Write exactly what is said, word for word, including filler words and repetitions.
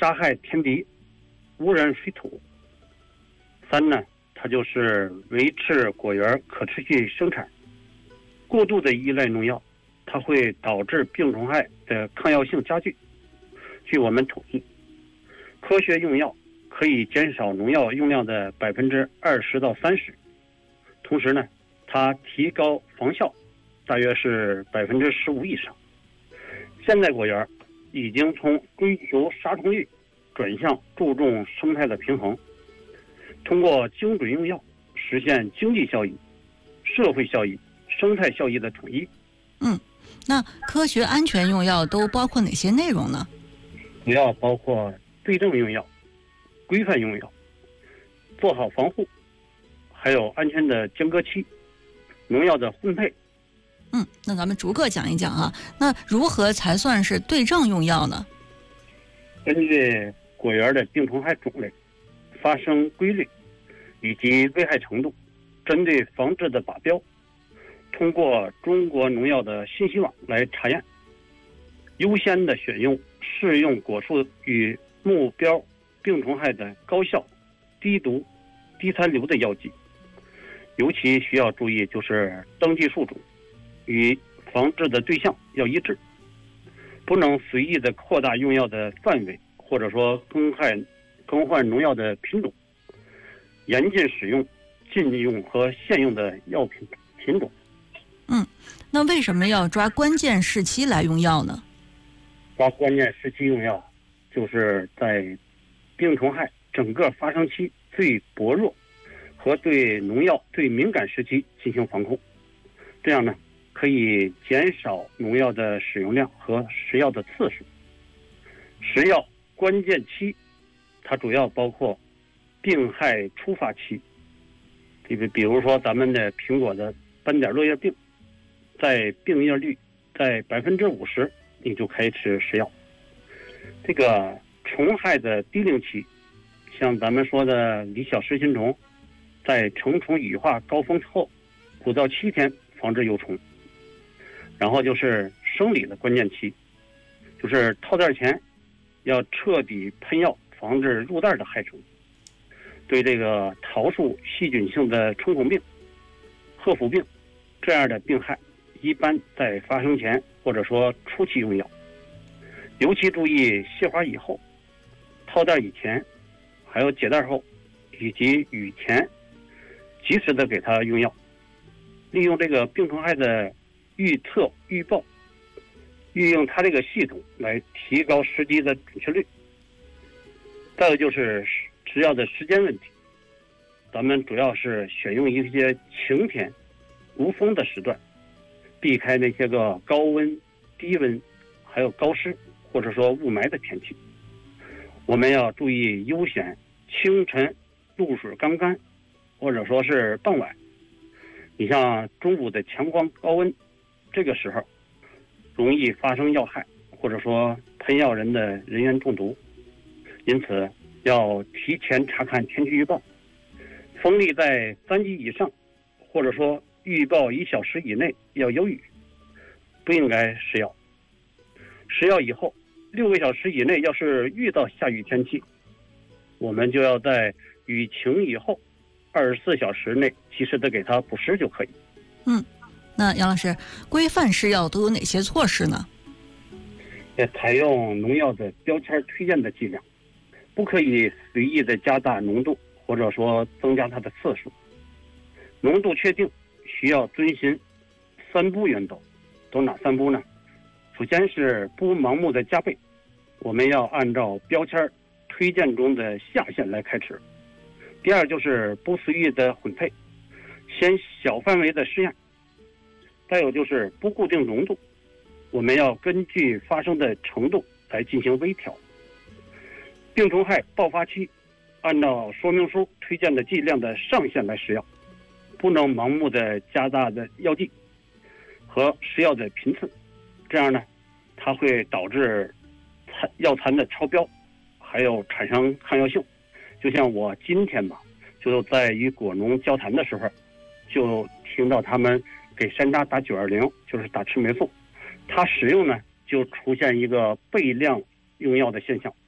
杀害天敌，污染水土。三呢，它就是维持果园可持续生产。过度的依赖农药，它会导致病虫害的抗药性加剧。据我们统计，科学用药可以减少农药用量的百分之二十到三十，同时呢，它提高防效，大约是百分之十五以上。现在果园已经从追求杀虫率转向注重生态的平衡，通过精准用药实现经济效益、社会效益、生态效益的统一。 嗯，那科学安全用药都包括哪些内容呢？ 主要包括对症用药、规范用药、做好防护，还有安全的间隔期、农药的混配。 嗯，那咱们逐个讲一讲啊。那如何才算是对症用药呢？ 根据果园的病虫害种类、发生规律以及危害程度，针对防治的靶标，通过中国农药的信息网来查验，优先的选用适用果树与目标病虫害的高效、低毒、低残留的药剂。尤其需要注意就是登记树种与防治的对象要一致，不能随意的扩大用药的范围，或者说更换更换农药的品种，严禁使用禁用和限用的药品品种。 嗯，那为什么要抓关键时期来用药呢？ 抓关键时期用药，就是在病虫害整个发生期最薄弱和对农药最敏感时期进行防控，这样呢，可以减少农药的使用量和食药的次数。食药关键期，它主要包括病害初发期，比比如说咱们的苹果的斑点落叶病，在病叶率在百分之五十，你就开始食药。这个虫害的低龄期，像咱们说的李小食心虫，在成虫羽化高峰后五到七天防治幼虫。然后就是生理的关键期，就是套袋前要彻底喷药防治入袋的害虫。对这个桃树细菌性的冲孔病、褐腐病这样的病害，一般在发生前或者说初期用药，尤其注意谢花以后、套袋以前，还有解袋后以及雨前，及时的给它用药，利用这个病虫害的预测预报，运用它这个系统来提高时机的准确率。再有就是食药的时间问题，咱们主要是选用一些晴天无风的时段，避开那些个高温低温还有高湿或者说雾霾的天气。我们要注意优选清晨露水刚干，或者说是傍晚。你像中午的强光高温，这个时候容易发生药害，或者说喷药人的人员中毒。因此要提前查看天气预报，风力在三级以上，或者说预报一小时以内要有雨，不应该食药。食药以后六个小时以内，要是遇到下雨天气，我们就要在雨晴以后二十四小时内及时的给它补食就可以。 嗯，那杨老师，规范食药都有哪些措施呢？ 也采用农药的标签推荐的剂量，不可以随意的加大浓度，或者说增加它的次数。浓度确定需要遵循三不原则，都哪三不呢？首先是不盲目的加倍，我们要按照标签推荐中的下限来开始。第二就是不随意的混配，先小范围的试验。再有就是不固定浓度，我们要根据发生的程度来进行微调。病虫害爆发期，按照说明书推荐的剂量的上限来食药，不能盲目的加大的药剂和食药的频次，这样呢，它会导致残药残的超标，还有产生抗药性。就像我今天吧，就在与果农交谈的时候，就听到他们给山楂打九二零，就是打赤霉素，它使用呢就出现一个倍量用药的现象。